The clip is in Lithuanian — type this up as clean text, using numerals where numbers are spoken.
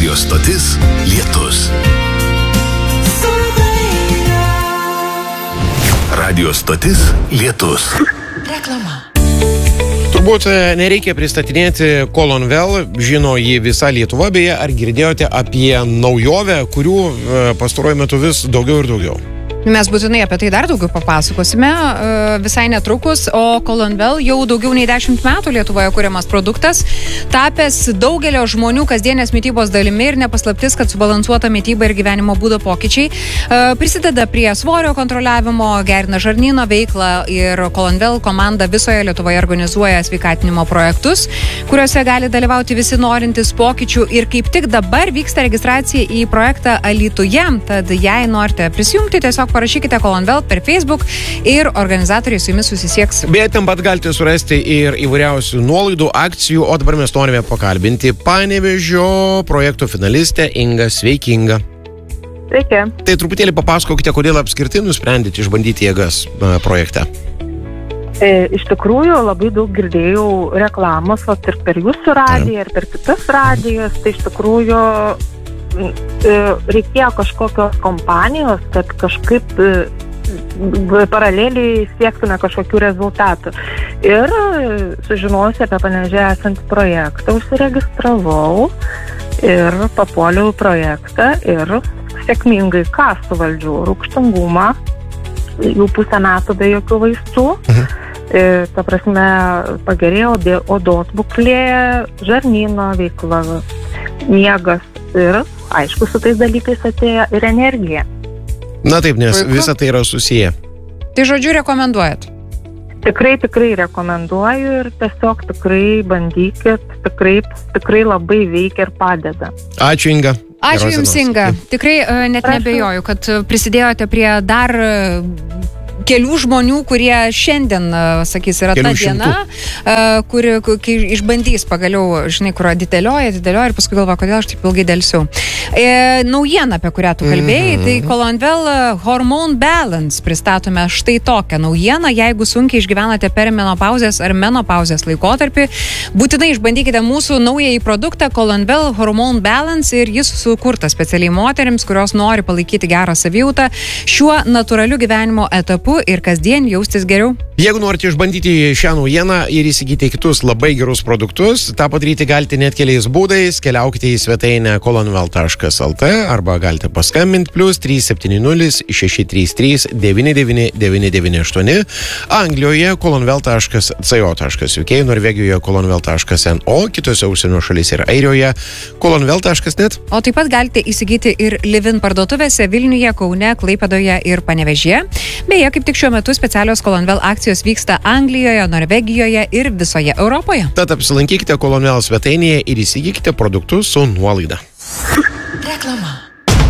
Radio stotis Lietus. Radio stotis Lietus. Reklama. Turbūt nereikia pristatinėti Colonvel, žino jį visa Lietuva, beje, ar girdėjote apie naujovę, kurių pastaruoju metu vis daugiau ir daugiau? Mes būtinai apie tai dar daugiau papasakosime visai netrukus, o Colonvel jau daugiau nei 10 metų Lietuvoje kuriamas produktas, tapęs daugelio žmonių kasdienės mitybos dalimi ir nepaslaptis, kad subalansuota mityba ir gyvenimo būdo pokyčiai prisideda prie svorio kontroliavimo, gerina žarnyno veiklą ir Colonvel komanda visoje Lietuvoje organizuoja sveikatinimo projektus, kuriuose gali dalyvauti visi norintys pokyčių ir kaip tik dabar vyksta registracija į projektą Alytuje, tad jei norite prisijungti, tiesiog parašykite Colonvel per Facebook ir organizatoriai su jumis susisieks. Beje, ten pat galite surasti ir įvairiausių nuolaidų, akcijų, o dabar mes norime pakalbinti Panevėžio projektų finalistę Ingą. Sveiki, Inga. Sveiki. Tai truputėlį papasakokite, kodėl apskritai nusprendėte išbandyti jėgas projekte. Iš tikrųjų, labai daug girdėjau reklamos ir per jūsų radiją, ir per kitas radijas. Tai iš tikrųjų reikėjo kažkokios kompanijos, kad kažkaip paraleliai siektume kažkokių rezultatų. Ir sužinojusi apie Panevėžyje esantį projektą, užsiregistravau ir papuoliau į projektą ir sėkmingai suvaldžiau rūgštingumą, jau pusę metų be jokių vaistų. Ta prasme, pagerėjo odos būklė, žarnyno veikla, miegas ir, aišku, su tais dalykais atėjo ir energija. Na taip, nes visa tai yra susiję. Tai žodžiu, rekomenduojat? Tikrai rekomenduoju ir tiesiog tikrai bandykit, tikrai labai veikia ir padeda. Ačiū, Inga. Ačiū Jums, Inga. Tikrai net nebejoju, kad prisidėjote prie dar kelių žmonių, kurie šiandien, sakys, yra ta diena, kai išbandys pagaliau, žinai, kur didėlioja ir paskui galvoja, kodėl aš taip ilgai delsiu. Naujiena, apie kurią tu kalbėjai, tai Colonvel Hormone Balance pristatome štai tokią naujieną. Jeigu sunkiai išgyvenate perimenopauzės ar menopauzės laikotarpį, būtinai išbandykite mūsų naująjį produktą Colonvel Hormone Balance ir jis sukurtas specialiai moterims, kurios nori palaikyti gerą savijautą šiuo natūraliu gyvenimo etapu ir kasdien jaustis geriau. Jeigu norite išbandyti šią naujieną ir įsigyti kitus labai gerus produktus, tą padaryti galite net keliais būdais. Keliaukite į svetainę colonvel.lt arba galite paskambinti +370 633 99998, Anglijoje colonvel.co.uk, Norvegijoje colonvel.no, kitose užsienio šalyse ir Airijoje colonvel.net. O taip pat galite įsigyti ir Livin parduotuvėse Vilniuje, Kaune, Klaipėdoje ir Panevėžyje. Beje, kaip tik šiuo metu specialios Colonvel akcijos vyksta Anglijoje, Norvegijoje ir visoje Europoje. Tad apsilankykite Colonvel svetainėje ir įsigykite produktus su nuolaida. Reklama.